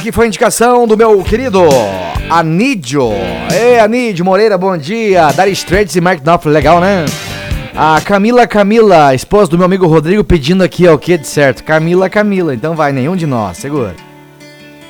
que foi a indicação do meu querido Anídio. Ei, Anídio Moreira, bom dia. Dire Straits e Mark Knopfler, legal, né? A Camila, esposa do meu amigo Rodrigo, pedindo aqui, ó, o que de certo? Camila, então vai, nenhum de nós, segura.